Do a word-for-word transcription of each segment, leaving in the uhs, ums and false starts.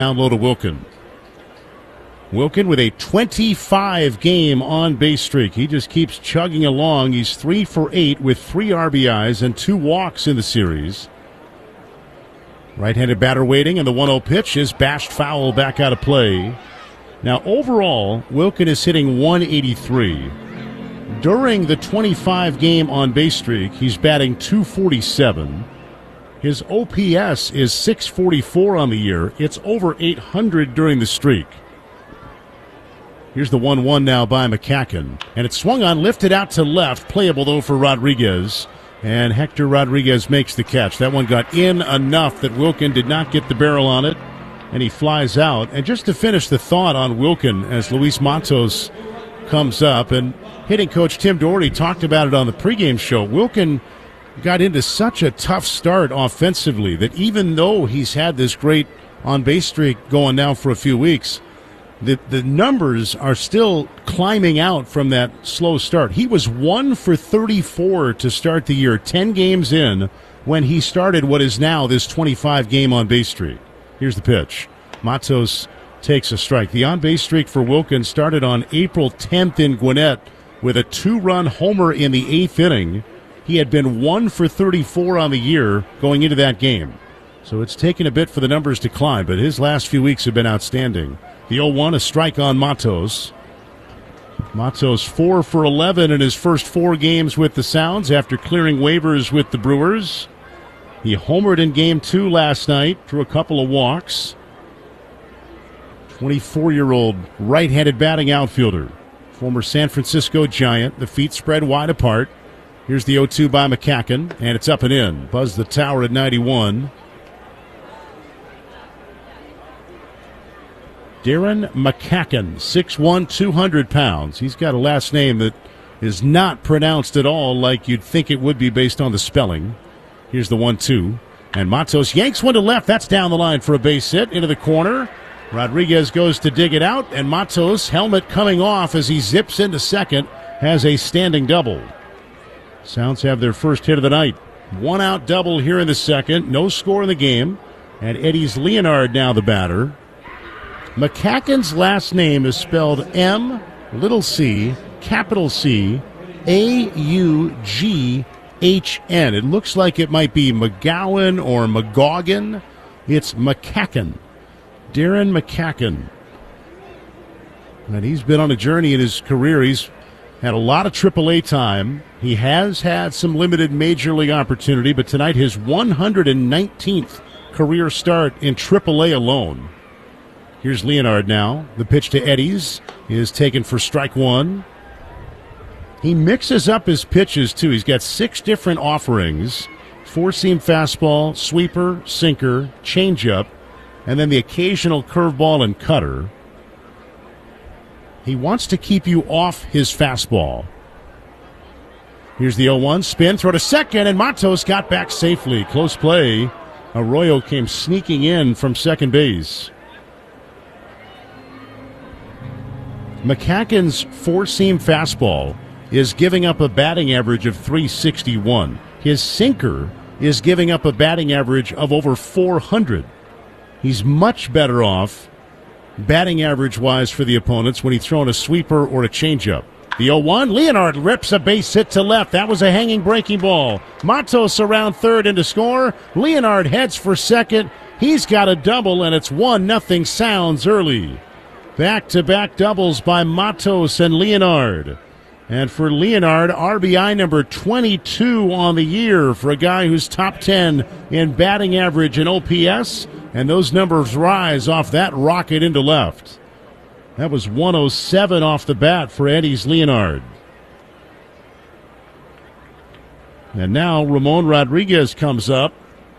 Down low to Wilkin. Wilkin with a twenty-five game on base streak. He just keeps chugging along. He's three for eight with three R B Is and two walks in the series. Right-handed batter waiting, and the one oh pitch is bashed foul back out of play. Now, overall, Wilkin is hitting one eighty-three. During the twenty-five game on base streak, he's batting two forty-seven. His O P S is six forty-four on the year. It's over eight hundred during the streak. Here's the one one now by McCacken. And it's swung on, lifted out to left. Playable, though, for Rodriguez. And Hector Rodriguez makes the catch. That one got in enough that Wilkin did not get the barrel on it. And he flies out. And just to finish the thought on Wilkin as Luis Matos comes up, and hitting coach Tim Doherty talked about it on the pregame show. Wilkin got into such a tough start offensively that even though he's had this great on-base streak going now for a few weeks, the, the numbers are still climbing out from that slow start. He was one for thirty-four to start the year, ten games in, when he started what is now this twenty-five game on-base streak. Here's the pitch. Matos takes a strike. The on-base streak for Wilkin started on April tenth in Gwinnett with a two-run homer in the eighth inning. He had been one for thirty-four on the year going into that game. So it's taken a bit for the numbers to climb, but his last few weeks have been outstanding. The oh one, a strike on Matos. Matos four for eleven in his first four games with the Sounds after clearing waivers with the Brewers. He homered in game two last night, drew a couple of walks. twenty-four-year-old right-handed batting outfielder. Former San Francisco Giant, the feet spread wide apart. Here's the oh two by McCacken, and it's up and in. Buzz the tower at ninety-one. Darren McCacken, six one, two hundred pounds. He's got a last name that is not pronounced at all like you'd think it would be based on the spelling. Here's the one two. And Matos yanks one to left. That's down the line for a base hit into the corner. Rodriguez goes to dig it out, and Matos, helmet coming off as he zips into second, has a standing double. Sounds have their first hit of the night. One out double here in the second. No score in the game. And Eddie's Leonard now the batter. McCacken's last name is spelled M, little c, capital C, A U G H N. It looks like it might be McGowan or McGoggin. It's McCacken. Darren McCacken. And he's been on a journey in his career. He's had a lot of triple A time. He has had some limited major league opportunity, but tonight his one hundred nineteenth career start in triple A alone. Here's Leonard now. The pitch to Eddie's is taken for strike one. He mixes up his pitches, too. He's got six different offerings. Four-seam fastball, sweeper, sinker, changeup, and then the occasional curveball and cutter. He wants to keep you off his fastball. Here's the oh one. Spin, throw to second, and Matos got back safely. Close play. Arroyo came sneaking in from second base. McCacken's four-seam fastball is giving up a batting average of three sixty-one. His sinker is giving up a batting average of over four hundred. He's much better off batting average-wise for the opponents when he's throwing a sweeper or a changeup. The oh one, Leonard rips a base hit to left. That was a hanging breaking ball. Matos around third into score. Leonard heads for second. He's got a double, and it's one nothing Sounds early. Back-to-back doubles by Matos and Leonard. And for Leonard, R B I number twenty-two on the year for a guy who's top ten in batting average and O P S. And those numbers rise off that rocket into left. That was one oh seven off the bat for Eddie's Leonard. And now Ramon Rodriguez comes up.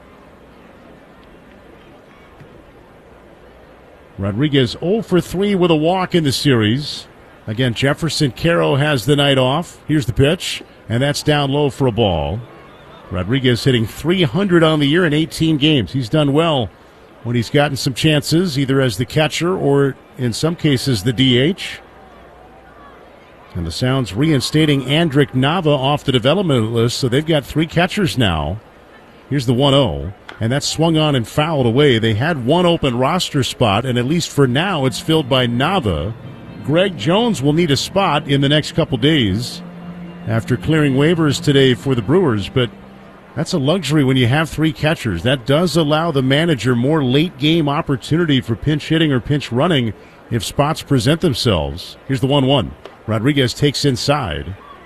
Rodriguez oh for three with a walk in the series. Again, Jefferson Caro has the night off. Here's the pitch, and that's down low for a ball. Rodriguez hitting three hundred on the year in eighteen games. He's done well when he's gotten some chances, either as the catcher or, in some cases, the D H. And the Sounds reinstating Andrick Nava off the development list, so they've got three catchers now. Here's the one oh, and that's swung on and fouled away. They had one open roster spot, and at least for now it's filled by Nava. Greg Jones will need a spot in the next couple days after clearing waivers today for the Brewers, but that's a luxury when you have three catchers. That does allow the manager more late-game opportunity for pinch hitting or pinch running if spots present themselves. Here's the one one. Rodriguez takes inside.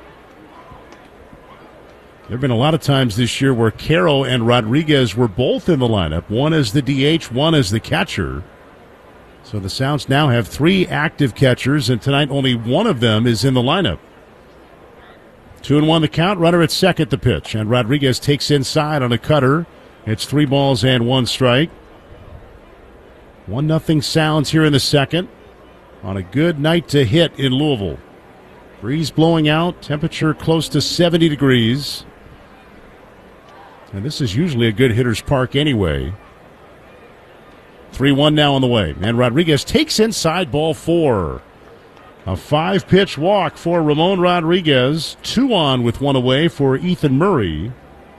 There have been a lot of times this year where Caro and Rodriguez were both in the lineup, one as the D H, one as the catcher. So the Sounds now have three active catchers, and tonight only one of them is in the lineup. Two and one the count, runner at second the pitch, and Rodriguez takes inside on a cutter. It's three balls and one strike. One nothing Sounds here in the second on a good night to hit in Louisville. Breeze blowing out, temperature close to seventy degrees. And this is usually a good hitter's park anyway. three one now on the way, and Rodriguez takes inside, ball four. A five-pitch walk for Ramon Rodriguez. Two on with one away for Ethan Murray.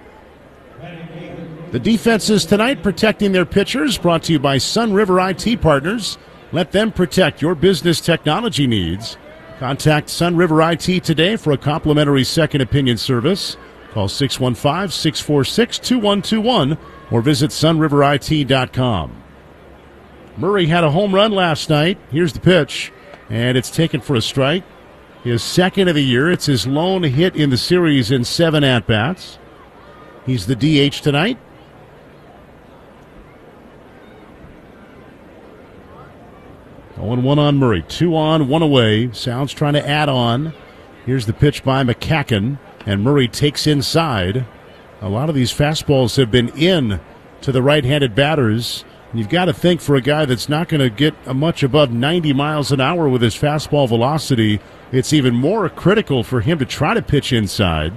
The defenses tonight protecting their pitchers, brought to you by Sun River I T Partners. Let them protect your business technology needs. Contact Sun River I T today for a complimentary second opinion service. Call six one five, six four six, two one two one or visit sun river I T dot com. Murray had a home run last night. Here's the pitch. And it's taken for a strike. His second of the year. It's his lone hit in the series in seven at-bats. He's the D H tonight. oh and one on Murray. Two on, one away. Sounds trying to add on. Here's the pitch by McCacken. And Murray takes inside. A lot of these fastballs have been in to the right-handed batters. You've got to think for a guy that's not going to get much above ninety miles an hour with his fastball velocity, it's even more critical for him to try to pitch inside.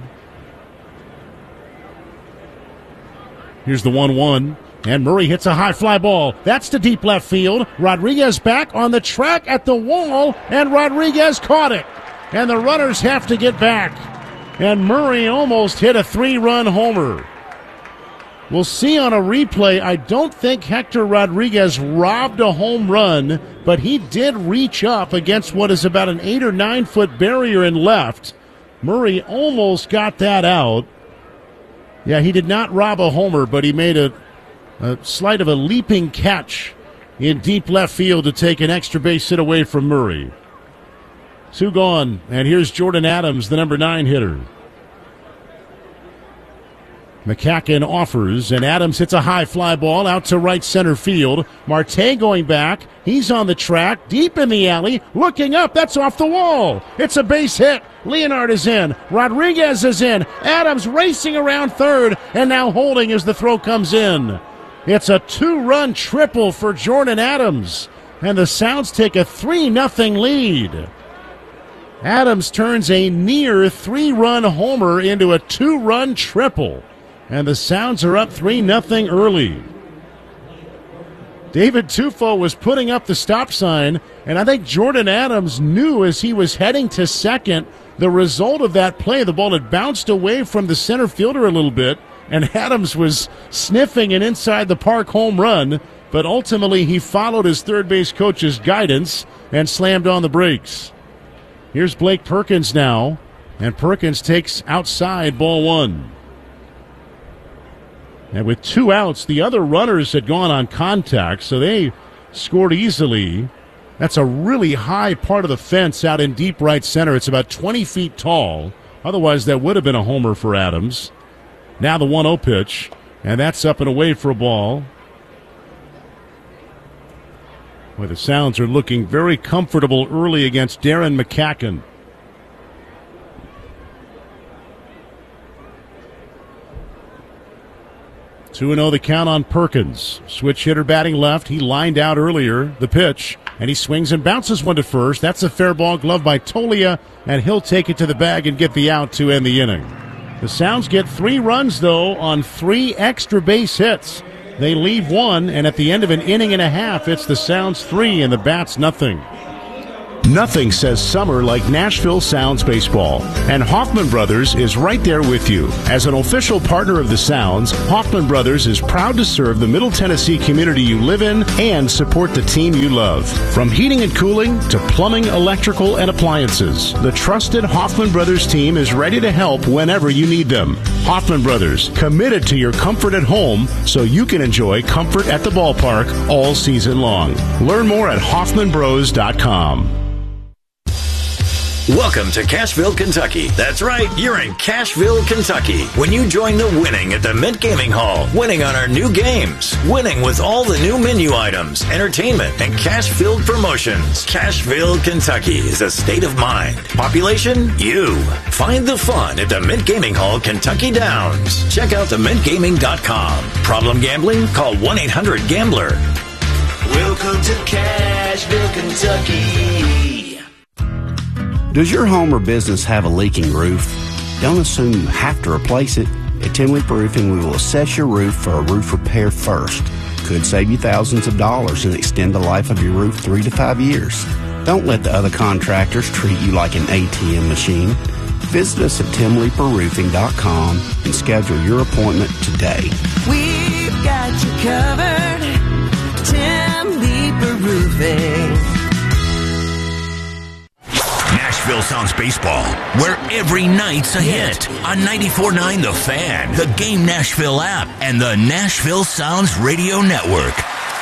Here's the one one, and Murray hits a high fly ball. That's to deep left field. Rodriguez back on the track at the wall, and Rodriguez caught it. And the runners have to get back. And Murray almost hit a three-run homer. We'll see on a replay. I don't think Hector Rodriguez robbed a home run, but he did reach up against what is about an eight or nine foot barrier in left. Murray almost got that out. Yeah, he did not rob a homer, but he made a, a slight of a leaping catch in deep left field to take an extra base hit away from Murray. Two gone, and here's Jordan Adams, the number nine hitter. McCacken offers, and Adams hits a high fly ball out to right center field. Marte going back. He's on the track, deep in the alley, looking up. That's off the wall. It's a base hit. Leonard is in. Rodriguez is in. Adams racing around third, and now holding as the throw comes in. It's a two-run triple for Jordan Adams, and the Sounds take a three nothing lead. Adams turns a near three-run homer into a two-run triple. And the Sounds are up three nothing early. David Tufo was putting up the stop sign, and I think Jordan Adams knew as he was heading to second the result of that play. The ball had bounced away from the center fielder a little bit, and Adams was sniffing an inside-the-park home run, but ultimately he followed his third base coach's guidance and slammed on the brakes. Here's Blake Perkins now, and Perkins takes outside, ball one. And with two outs, the other runners had gone on contact, so they scored easily. That's a really high part of the fence out in deep right center. It's about twenty feet tall. Otherwise, that would have been a homer for Adams. Now the one oh pitch, and that's up and away for a ball. Well, the Sounds are looking very comfortable early against Darren McCacken. two and oh the count on Perkins. Switch hitter batting left. He lined out earlier. The pitch, and he swings and bounces one to first. That's a fair ball glove by Tolia, and he'll take it to the bag and get the out to end the inning. The Sounds get three runs, though, on three extra base hits. They leave one, and at the end of an inning and a half, it's the Sounds three and the Bats nothing. Nothing says summer like Nashville Sounds baseball, and Hoffman Brothers is right there with you. As an official partner of the Sounds, Hoffman Brothers is proud to serve the Middle Tennessee community you live in and support the team you love. From heating and cooling to plumbing, electrical, and appliances, the trusted Hoffman Brothers team is ready to help whenever you need them. Hoffman Brothers, committed to your comfort at home so you can enjoy comfort at the ballpark all season long. Learn more at Hoffman Bros dot com. Welcome to Cashville, Kentucky. That's right, you're in Cashville, Kentucky. When you join the winning at the Mint Gaming Hall, winning on our new games, winning with all the new menu items, entertainment, and cash-filled promotions. Cashville, Kentucky is a state of mind. Population? You. Find the fun at the Mint Gaming Hall, Kentucky Downs. Check out the mint gaming dot com. Problem gambling? Call one eight hundred gambler. Welcome to Cashville, Kentucky. Does your home or business have a leaking roof? Don't assume you have to replace it. At Tim Leeper Roofing, we will assess your roof for a roof repair first. Could save you thousands of dollars and extend the life of your roof three to five years. Don't let the other contractors treat you like an A T M machine. Visit us at tim leeper roofing dot com and schedule your appointment today. We've got you covered. Tim Leeper Roofing. Nashville Sounds baseball, where every night's a hit on ninety-four point nine The Fan, the Game Nashville app, and the Nashville Sounds Radio Network.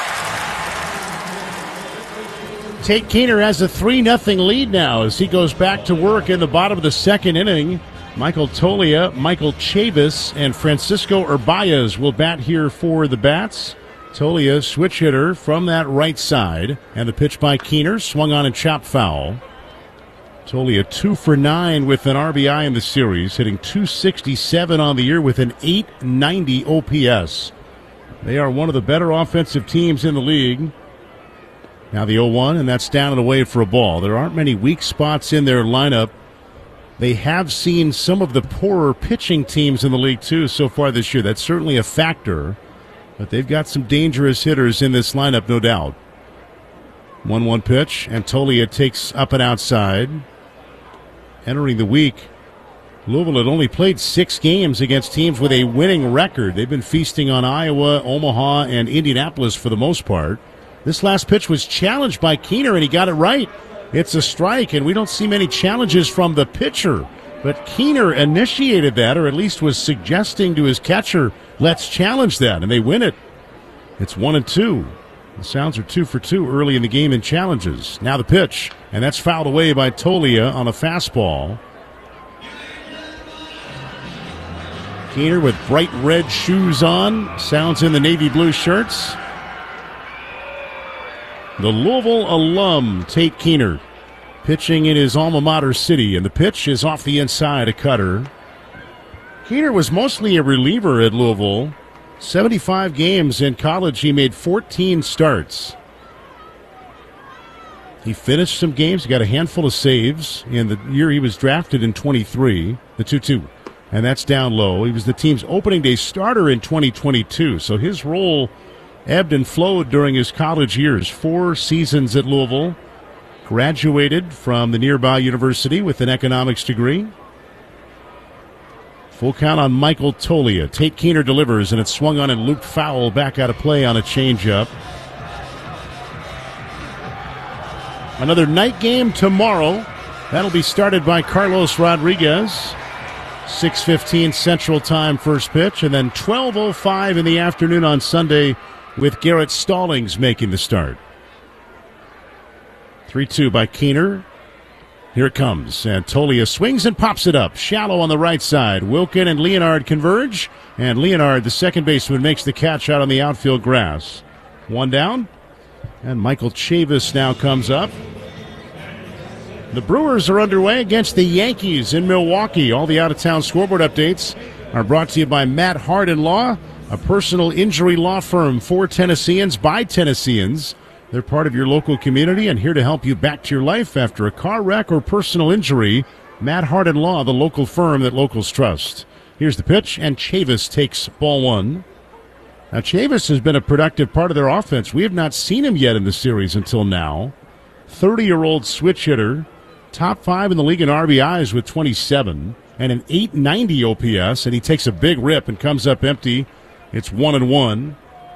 Tate Keener has a three nothing lead now as he goes back to work in the bottom of the second inning. Michael Toglia, Michael Chavis, and Francisco Urbaez will bat here for the Bats. Toglia, switch hitter from that right side, and the pitch by Keener, swung on and chopped foul. Toglia two for nine with an R B I in the series, hitting two sixty-seven on the year with an eight ninety O P S. They are one of the better offensive teams in the league. Now the oh one, and that's down and away for a ball. There aren't many weak spots in their lineup. They have seen some of the poorer pitching teams in the league, too, so far this year. That's certainly a factor. But they've got some dangerous hitters in this lineup, no doubt. one one pitch, and Toglia takes up and outside. Entering the week, Louisville had only played six games against teams with a winning record. They've been feasting on Iowa, Omaha, and Indianapolis for the most part. This last pitch was challenged by Keener, and he got it right. It's a strike, and we don't see many challenges from the pitcher. But Keener initiated that, or at least was suggesting to his catcher, let's challenge that, and they win it. It's one and two. The Sounds are two for two early in the game in challenges. Now the pitch, and that's fouled away by Toglia on a fastball. Keener with bright red shoes on. Sounds in the navy blue shirts. The Louisville alum, Tate Keener, pitching in his alma mater city, and the pitch is off the inside, a cutter. Keener was mostly a reliever at Louisville. seventy-five games in college, he made fourteen starts. He finished some games, he got a handful of saves in the year he was drafted in twenty-three, the two two, and that's down low. He was the team's opening day starter in twenty twenty-two, so his role ebbed and flowed during his college years. Four seasons at Louisville, graduated from the nearby university with an economics degree. Full count on Michael Toglia. Tate Keener delivers, and it's swung on and looped foul back out of play on a changeup. Another night game tomorrow. That'll be started by Carlos Rodriguez. six fifteen Central Time first pitch, and then twelve oh five in the afternoon on Sunday with Garrett Stallings making the start. three two by Keener. Here it comes, and Toglia swings and pops it up. Shallow on the right side. Wilkin and Leonard converge, and Leonard, the second baseman, makes the catch out on the outfield grass. One down, and Michael Chavis now comes up. The Brewers are underway against the Yankees in Milwaukee. All the out-of-town scoreboard updates are brought to you by Matt Hardin Law, a personal injury law firm for Tennesseans by Tennesseans. They're part of your local community and here to help you back to your life after a car wreck or personal injury. Matt Hardin Law, the local firm that locals trust. Here's the pitch, and Chavis takes ball one. Now, Chavis has been a productive part of their offense. We have not seen him yet in the series until now. thirty-year-old switch hitter, top five in the league in R B Is with twenty-seven, and an eight ninety O P S, and he takes a big rip and comes up empty. It's one and one.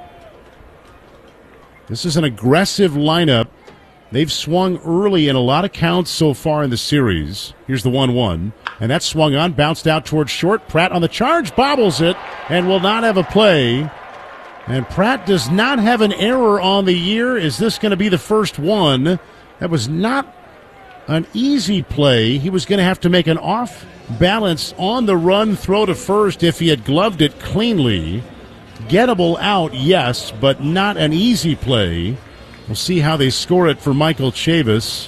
This is an aggressive lineup. They've swung early in a lot of counts so far in the series. Here's the one one, and that swung on, bounced out towards short. Pratt on the charge, bobbles it, and will not have a play. And Pratt does not have an error on the year. Is this going to be the first one? That was not an easy play. He was going to have to make an off-balance, on-the-run throw to first if he had gloved it cleanly. Gettable out, yes, but not an easy play. We'll see how they score it for Michael Chavis.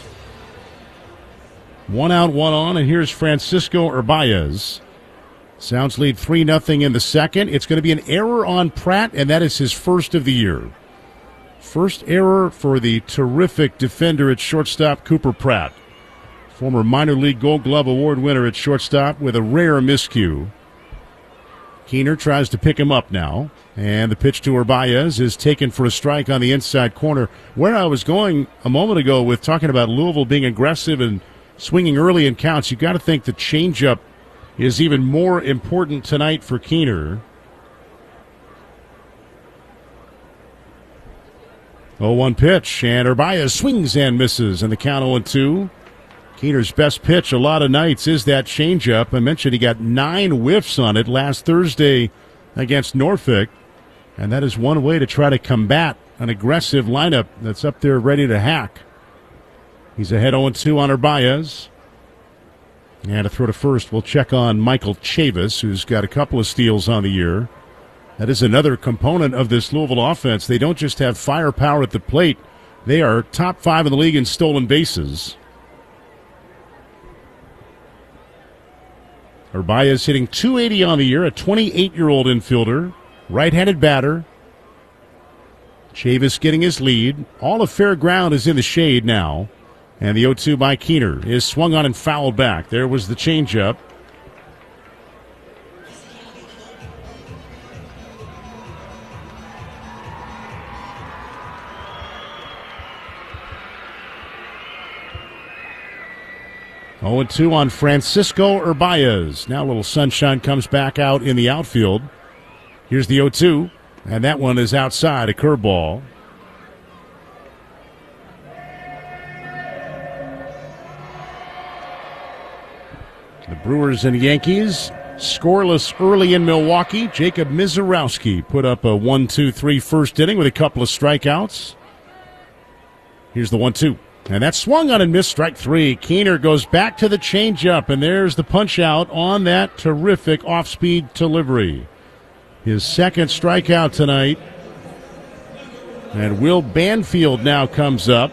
One out, one on, and here's Francisco Urbaez. Sounds lead three nothing in the second. It's going to be an error on Pratt, and that is his first of the year. First error for the terrific defender at shortstop, Cooper Pratt. Former minor league Gold Glove Award winner at shortstop with a rare miscue. Keener tries to pick him up now, and the pitch to Urbaez is taken for a strike on the inside corner. Where I was going a moment ago with talking about Louisville being aggressive and swinging early in counts, you've got to think the changeup is even more important tonight for Keener. oh one pitch, and Urbaez swings and misses, and the count oh two. Keener's best pitch a lot of nights is that changeup. I mentioned he got nine whiffs on it last Thursday against Norfolk, and that is one way to try to combat an aggressive lineup that's up there ready to hack. He's ahead oh two on Urbaez. And a throw to first, we'll check on Michael Chavis, who's got a couple of steals on the year. That is another component of this Louisville offense. They don't just have firepower at the plate. They are top five in the league in stolen bases. Urbaez hitting two eighty on the year, a twenty-eight-year-old infielder, right-handed batter. Chavis getting his lead. All of fair ground is in the shade now. And the oh two by Keener is swung on and fouled back. There was the changeup. oh two on Francisco Urbaez. Now a little sunshine comes back out in the outfield. Here's the oh two, and that one is outside, a curveball. The Brewers and Yankees scoreless early in Milwaukee. Jacob Mizorowski put up a one two three first inning with a couple of strikeouts. Here's the one two. And that swung on and missed, strike three. Keener goes back to the changeup, and there's the punch out on that terrific off-speed delivery. His second strikeout tonight. And Will Banfield now comes up.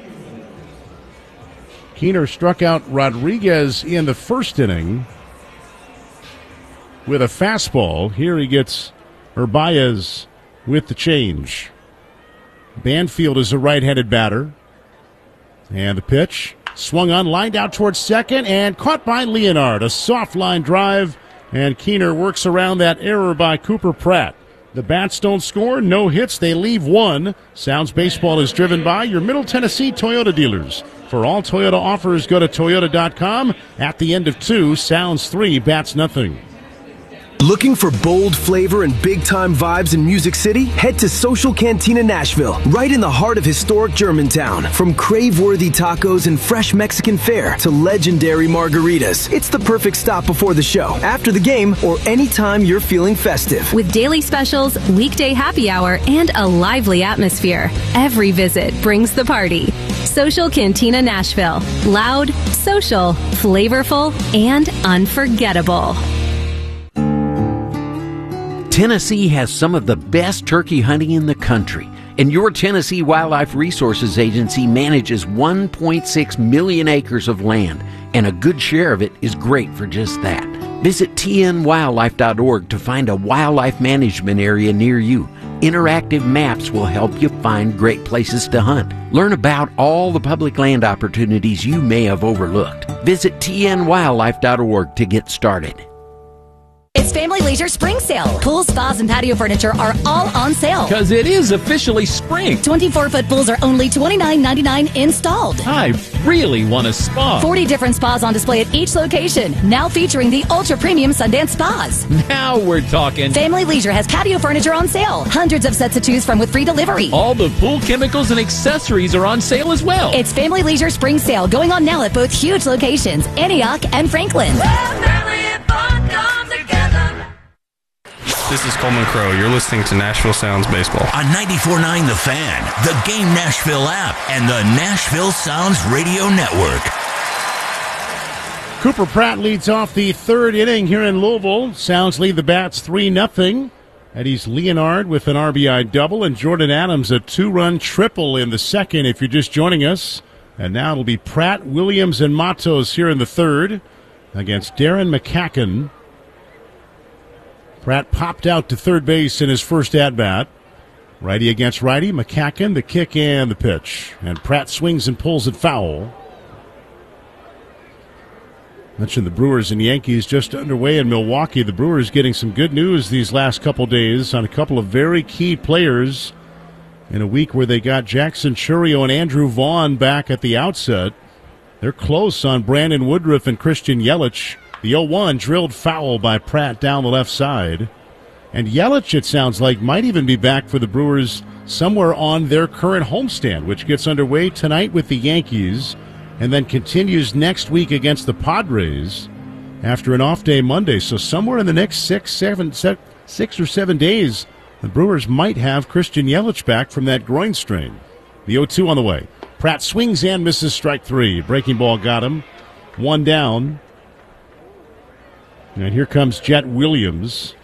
Keener struck out Rodriguez in the first inning with a fastball. Here he gets Urbaez with the change. Banfield is a right-handed batter. And the pitch swung on, lined out towards second, and caught by Leonard. A soft line drive, and Keener works around that error by Cooper Pratt. The Bats don't score, no hits, they leave one. Sounds Baseball is driven by your Middle Tennessee Toyota dealers. For all Toyota offers, go to toyota dot com. At the end of two, Sounds three, Bats nothing. Looking for bold flavor and big-time vibes in Music City? Head to Social Cantina Nashville, right in the heart of historic Germantown. From crave-worthy tacos and fresh Mexican fare to legendary margaritas, it's the perfect stop before the show, after the game, or anytime you're feeling festive. With daily specials, weekday happy hour, and a lively atmosphere, every visit brings the party. Social Cantina Nashville. Loud, social, flavorful, and unforgettable. Tennessee has some of the best turkey hunting in the country, and your Tennessee Wildlife Resources Agency manages one point six million acres of land, and a good share of it is great for just that. Visit T N wildlife dot org to find a wildlife management area near you. Interactive maps will help you find great places to hunt. Learn about all the public land opportunities you may have overlooked. Visit T N wildlife dot org to get started. It's Family Leisure Spring Sale. Pools, spas, and patio furniture are all on sale. Because it is officially spring. twenty-four foot pools are only twenty-nine ninety-nine installed. I really want a spa. forty different spas on display at each location. Now featuring the ultra-premium Sundance Spas. Now we're talking. Family Leisure has patio furniture on sale. Hundreds of sets to choose from with free delivery. All the pool chemicals and accessories are on sale as well. It's Family Leisure Spring Sale going on now at both huge locations, Antioch and Franklin. This is Coleman Crow. You're listening to Nashville Sounds Baseball. On ninety-four point nine The Fan, the Game Nashville app, and the Nashville Sounds Radio Network. Cooper Pratt leads off the third inning here in Louisville. Sounds lead the bats three nothing. Eddie's Leonard with an R B I double, and Jordan Adams a two-run triple in the second if you're just joining us. And now it'll be Pratt, Williams, and Matos here in the third against Darren McCacken. Pratt popped out to third base in his first at-bat. Righty against righty, McCacken, the kick and the pitch. And Pratt swings and pulls it foul. Mentioned the Brewers and Yankees just underway in Milwaukee. The Brewers getting some good news these last couple days on a couple of very key players in a week where they got Jackson Chourio and Andrew Vaughn back at the outset. They're close on Brandon Woodruff and Christian Yelich. The oh one drilled foul by Pratt down the left side. And Yelich, it sounds like, might even be back for the Brewers somewhere on their current homestand, which gets underway tonight with the Yankees and then continues next week against the Padres after an off day Monday. So somewhere in the next six, seven, se- six or seven days, the Brewers might have Christian Yelich back from that groin strain. The oh two on the way. Pratt swings and misses strike three. Breaking ball got him. One down. And here comes Jet Williams.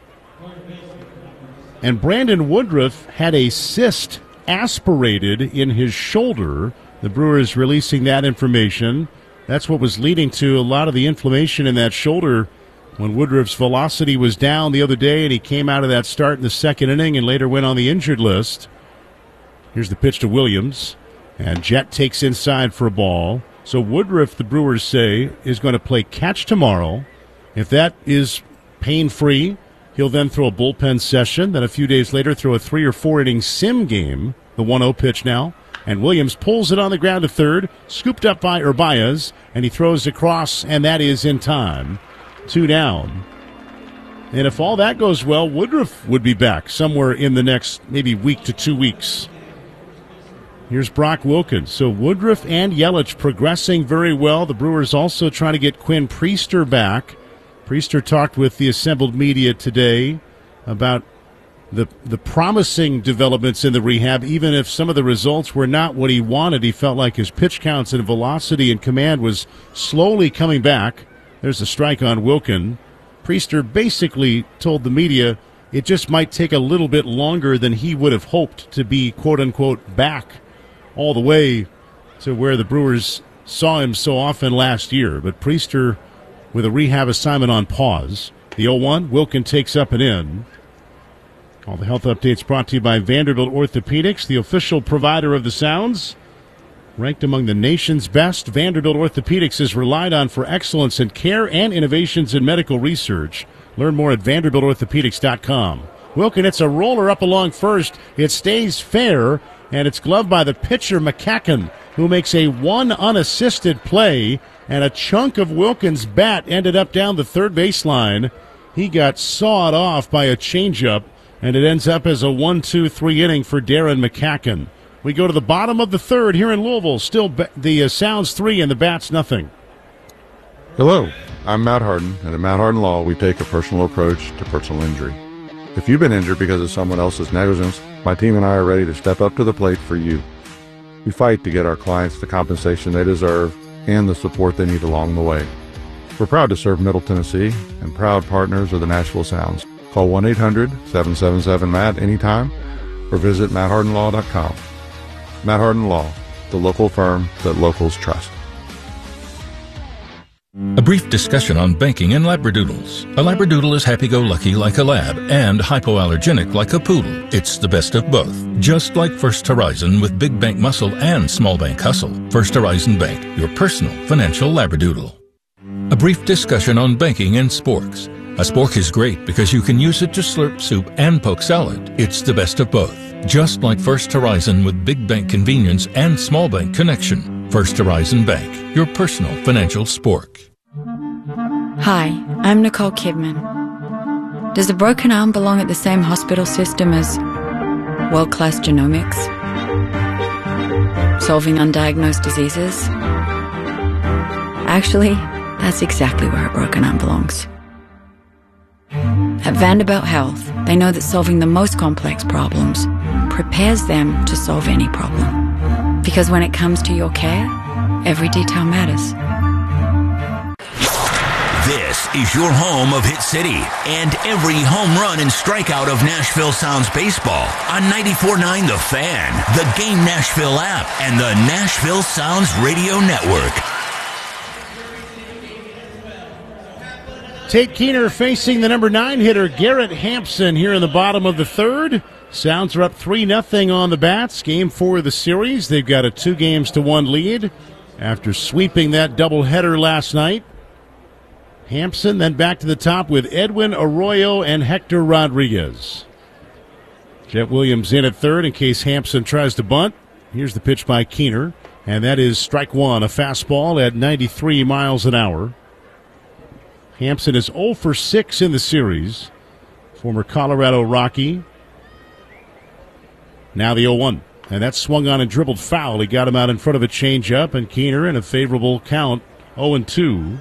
And Brandon Woodruff had a cyst aspirated in his shoulder. The Brewers releasing that information. That's what was leading to a lot of the inflammation in that shoulder when Woodruff's velocity was down the other day, and he came out of that start in the second inning and later went on the injured list. Here's the pitch to Williams. And Jet takes inside for a ball. So Woodruff, the Brewers say, is going to play catch tomorrow. If that is pain-free, he'll then throw a bullpen session. Then a few days later, throw a three- or four-inning sim game. The one oh pitch now. And Williams pulls it on the ground to third, scooped up by Urbaez, and he throws across, and that is in time. Two down. And if all that goes well, Woodruff would be back somewhere in the next maybe week to two weeks. Here's Brock Wilkins. So Woodruff and Yelich progressing very well. The Brewers also trying to get Quinn Priester back. Priester talked with the assembled media today about the the promising developments in the rehab. Even if some of the results were not what he wanted, he felt like his pitch counts and velocity and command was slowly coming back. There's a strike on Wilkin. Priester basically told the media it just might take a little bit longer than he would have hoped to be, quote-unquote, back all the way to where the Brewers saw him so often last year. But Priester with a rehab assignment on pause. The oh one, Wilkin takes up and in. All the health updates brought to you by Vanderbilt Orthopedics, the official provider of the Sounds. Ranked among the nation's best, Vanderbilt Orthopedics is relied on for excellence in care and innovations in medical research. Learn more at vanderbilt orthopedics dot com. Wilkin, it's a roller up along first. It stays fair, and it's gloved by the pitcher, McCacken, who makes a one unassisted play, and a chunk of Wilkins' bat ended up down the third baseline. He got sawed off by a changeup, and it ends up as a one two three inning for Darren McCacken. We go to the bottom of the third here in Louisville. Still ba- the uh, Sounds three and the Bats nothing. Hello, I'm Matt Harden, and at Matt Harden Law, we take a personal approach to personal injury. If you've been injured because of someone else's negligence, my team and I are ready to step up to the plate for you. We fight to get our clients the compensation they deserve and the support they need along the way. We're proud to serve Middle Tennessee and proud partners of the Nashville Sounds. Call one eight hundred seven seven seven M A T anytime or visit matt harden law dot com. Matt Harden Law, the local firm that locals trust. A brief discussion on banking and labradoodles. A labradoodle is happy-go-lucky like a lab and hypoallergenic like a poodle. It's the best of both. Just like First Horizon with big bank muscle and small bank hustle. First Horizon Bank, your personal financial labradoodle. A brief discussion on banking and sports. A spork is great because you can use it to slurp soup and poke salad. It's the best of both. Just like First Horizon with big bank convenience and small bank connection. First Horizon Bank, your personal financial spork. Hi, I'm Nicole Kidman. Does a broken arm belong at the same hospital system as world-class genomics? Solving undiagnosed diseases? Actually, that's exactly where a broken arm belongs. At Vanderbilt Health, they know that solving the most complex problems prepares them to solve any problem. Because when it comes to your care, every detail matters. This is your home of Hit City and every home run and strikeout of Nashville Sounds baseball on ninety-four point nine The Fan, the Game Nashville app, and the Nashville Sounds Radio Network. Tate Keener facing the number nine hitter, Garrett Hampson, here in the bottom of the third. Sounds are up three nothing on the bats. Game four of the series. They've got a two games to one lead after sweeping that doubleheader last night. Hampson then back to the top with Edwin Arroyo and Hector Rodriguez. Jet Williams in at third in case Hampson tries to bunt. Here's the pitch by Keener, and that is strike one, a fastball at ninety-three miles an hour. Hampson is oh for six in the series. Former Colorado Rocky. Now the oh one. And that swung on and dribbled foul. He got him out in front of a changeup, and Keener in a favorable count, oh and two.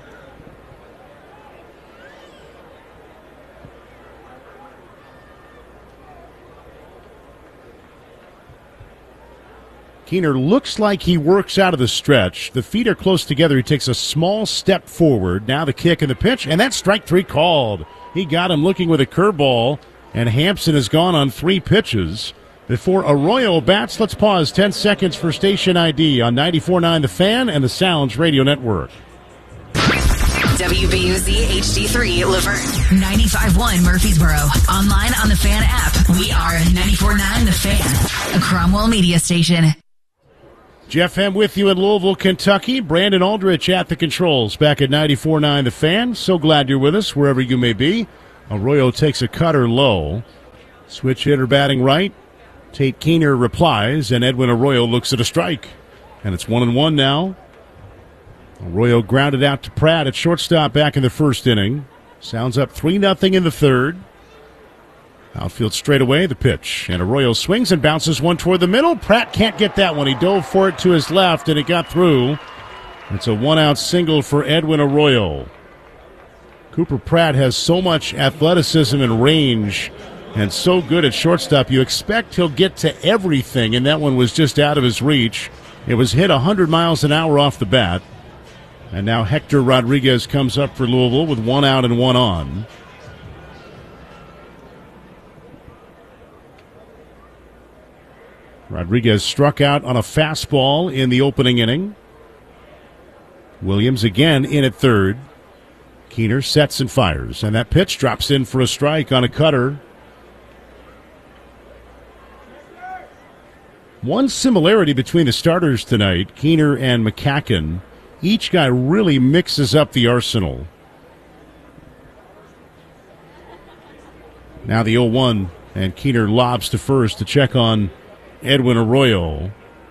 Keener looks like he works out of the stretch. The feet are close together. He takes a small step forward. Now the kick and the pitch, and that's strike three called. He got him looking with a curveball, and Hampson has gone on three pitches. Before Arroyo bats, let's pause ten seconds for station I D on ninety-four point nine The Fan and the Sounds Radio Network. W B U Z H D three Laverne, ninety-five point one Murfreesboro. Online on the Fan app. We are ninety-four point nine The Fan, a Cromwell media station. Jeff Hem with you in Louisville, Kentucky. Brandon Aldrich at the controls back at ninety-four point nine The Fan. So glad you're with us wherever you may be. Arroyo takes a cutter low. Switch hitter batting right. Tate Keener replies, and Edwin Arroyo looks at a strike. And it's one and one now. Arroyo grounded out to Pratt at shortstop back in the first inning. Sounds up three nothing in the third. Outfield straight away, the pitch. And Arroyo swings and bounces one toward the middle. Pratt can't get that one. He dove for it to his left, and it got through. It's a one-out single for Edwin Arroyo. Cooper Pratt has so much athleticism and range and so good at shortstop. You expect he'll get to everything, and that one was just out of his reach. It was hit one hundred miles an hour off the bat. And now Hector Rodriguez comes up for Louisville with one out and one on. Rodriguez struck out on a fastball in the opening inning. Williams again in at third. Keener sets and fires, and that pitch drops in for a strike on a cutter. One similarity between the starters tonight, Keener and McCacken, each guy really mixes up the arsenal. Now the oh one, and Keener lobs to first to check on Edwin Arroyo.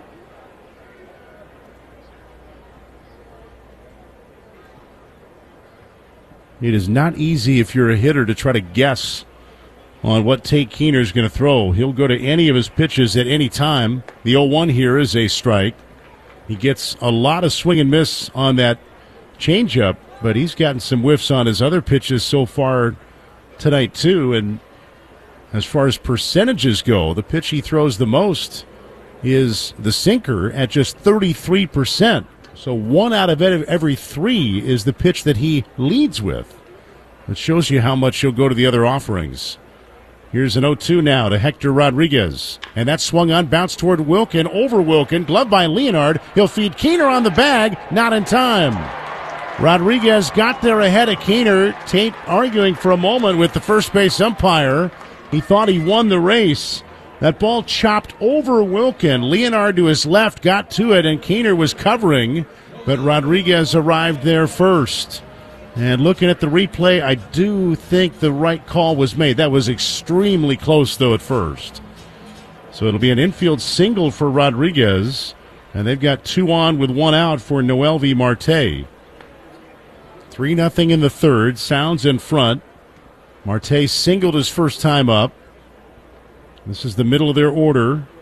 It is not easy if you're a hitter to try to guess on what Tate Keener is going to throw. He'll go to any of his pitches at any time. The oh one here is a strike. He gets a lot of swing and miss on that changeup, but he's gotten some whiffs on his other pitches so far tonight too. And as far as percentages go, the pitch he throws the most is the sinker at just thirty-three percent. So one out of every three is the pitch that he leads with. It shows you how much he'll go to the other offerings. Here's an oh two now to Hector Rodriguez. And that swung on, bounced toward Wilkin, over Wilkin, glove by Leonard. He'll feed Keener on the bag, not in time. Rodriguez got there ahead of Keener. Tate arguing for a moment with the first base umpire. He thought he won the race. That ball chopped over Wilkin. Leonard to his left got to it, and Keener was covering, but Rodriguez arrived there first. And looking at the replay, I do think the right call was made. That was extremely close, though, at first. So it'll be an infield single for Rodriguez, and they've got two on with one out for Noelvi Marte. three nothing in the third. Sounds in front. Marte singled his first time up. This is the middle of their order.